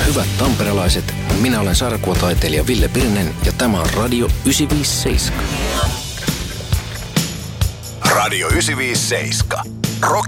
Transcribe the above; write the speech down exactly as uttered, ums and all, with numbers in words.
hyvät tamperelaiset, minä olen sarjakuvataiteilija Ville Pirnen ja tämä on Radio yhdeksänsataaviisikymmentäseitsemän. Radio yhdeksänsataaviisikymmentäseitsemän. Rock